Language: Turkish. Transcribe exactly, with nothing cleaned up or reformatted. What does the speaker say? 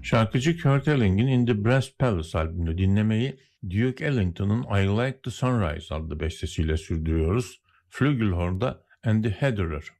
Şarkıcı Kurt Elling'in In the Brass Palace albümünü dinlemeyi Duke Ellington'un I Like the Sunrise adlı bestesiyle sürdürüyoruz. Flügelhorn'da Andy Hedderer